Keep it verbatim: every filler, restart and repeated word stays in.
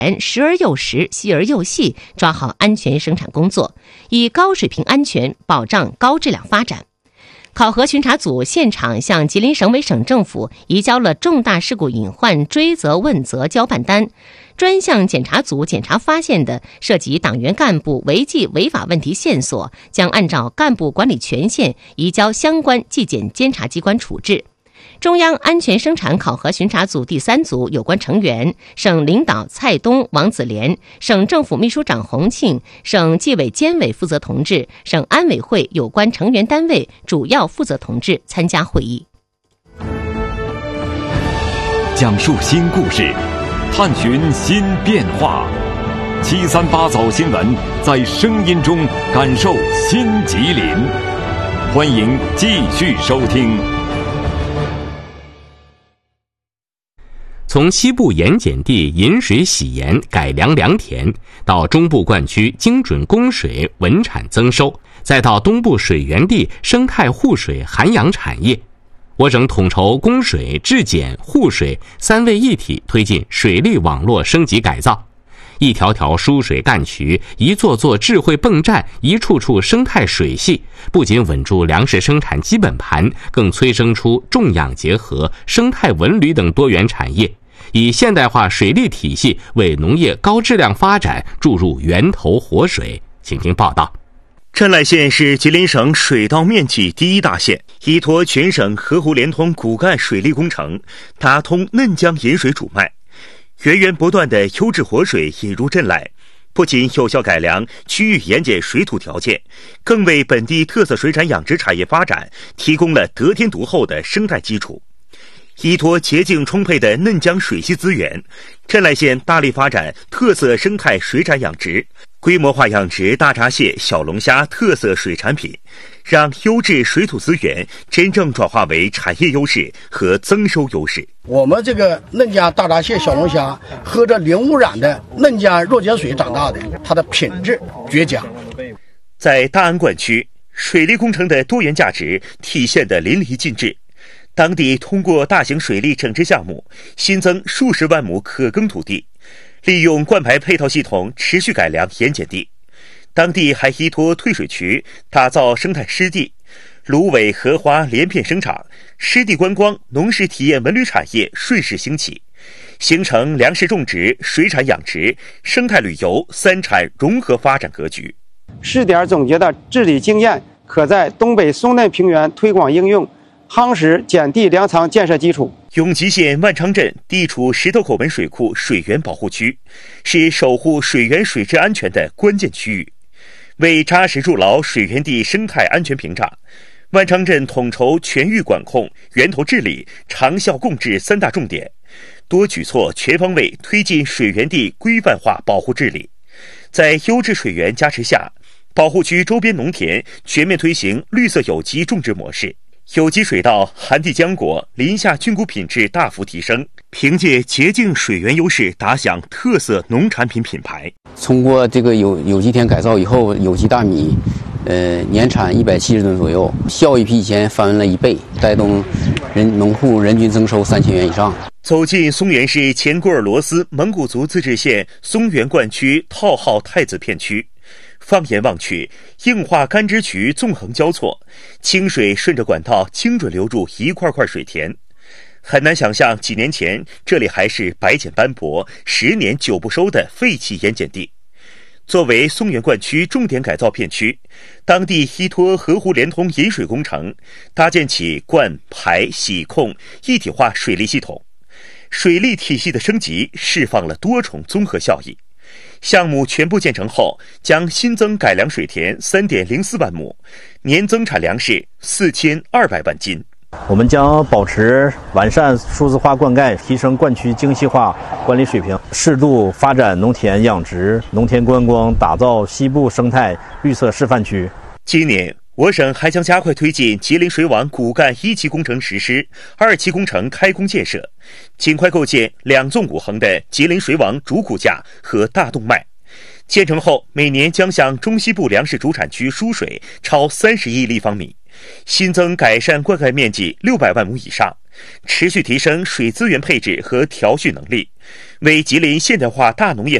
时而又时，细而又细，抓好安全生产工作，以高水平安全保障高质量发展。考核巡查组现场向吉林省委省政府移交了重大事故隐患追责问责交办单，专项检查组检查发现的涉及党员干部违纪违法问题线索，将按照干部管理权限移交相关纪检监察机关处置。中央安全生产考核巡查组第三组有关成员：省领导蔡东、王子莲，省政府秘书长洪庆，省纪委监委负责同志，省安委会有关成员单位主要负责同志参加会议。 讲述新故事，探寻新变化。七三八早新闻，在声音中感受新吉林。欢迎继续收听。 从西部盐碱地引水洗盐改良良田，到中部灌区精准供水稳产增收，再到东部水源地生态护水涵养产业，我省统筹供水、治碱、护水三位一体，推进水利网络升级改造。一条条输水干渠，一座座智慧泵站，一处处生态水系，不仅稳住粮食生产基本盘，更催生出种养结合、生态文旅等多元产业，以现代化水利体系为农业高质量发展注入源头活水。请听报道。 镇濑县是吉林省水稻面积第一大县，依托全省河湖连通骨干水利工程，打通嫩江引水主脉，源源不断的优质活水引入镇濑，不仅有效改良区域盐碱水土条件，更为本地特色水产养殖产业发展提供了得天独厚的生态基础。依托洁净充沛的嫩江水系资源，镇濑县大力发展特色生态水产养殖，规模化养殖大闸蟹、小龙虾特色水产品，让优质水土资源真正转化为产业优势和增收优势。 我们这个嫩江大闸蟹、小龙虾喝着零污染的嫩江弱碱水长大的，它的品质绝佳。 在大安灌区，水利工程的多元价值体现得淋漓尽致。当地通过大型水利整治项目，新增数十万亩可耕土地，利用灌排配套系统持续改良盐碱地。当地还依托退水渠打造生态湿地，芦苇、荷花连片生长，湿地观光、农事体验文旅产业顺势兴起，形成粮食种植、水产养殖、生态旅游三产融合发展格局。 试点总结的治理经验，可在东北松嫩平原推广应用，夯实碱地粮仓建设基础。 永吉县万昌镇地处石头口门水库水源保护区，是守护水源水质安全的关键区域。为扎实筑牢水源地生态安全屏障，万昌镇统筹全域管控、源头治理、长效共治三大重点，多举措全方位推进水源地规范化保护治理。在优质水源加持下，保护区周边农田全面推行绿色有机种植模式，有机水稻、寒地浆果、林下菌菇品质大幅提升，凭借洁净水源优势打响特色农产品品牌。 通过这个有有机田改造以后，有机大米，呃，年产一百七十吨左右，效益比以前翻了一倍，带动人农户人均增收三千元以上。 走进松原市前古尔罗斯蒙古族自治县松原灌区套号太子片区。放眼望去，硬化干支渠纵横交错，清水顺着管道精准流入一块块水田。很难想象几年前这里还是白碱斑驳、十年久不收的废弃盐碱地。作为松原灌区重点改造片区，当地依托河湖连通引水工程，搭建起灌排洗控一体化水利系统。水利体系的升级释放了多重综合效益。项目全部建成后，将新增改良水田 三点零四万亩，年增产粮食四千二百万斤。 我们将保持完善数字化灌溉，提升灌区精细化管理水平，适度发展农田养殖、农田观光，打造西部生态绿色示范区。 今年我省还将加快推进吉林水网骨干一期工程实施，二期工程开工建设，尽快构建两纵五横的吉林水网主骨架和大动脉。建成后，每年将向中西部粮食主产区输水超三十亿立方米，新增改善灌溉面积六百万亩以上，持续提升水资源配置和调蓄能力， 为吉林现代化大农业